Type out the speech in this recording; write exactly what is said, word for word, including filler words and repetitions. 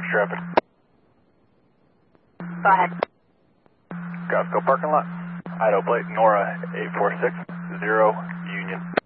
switch traffic. Go ahead. Costco parking lot. Idaho plate Nora eight four six zero Union.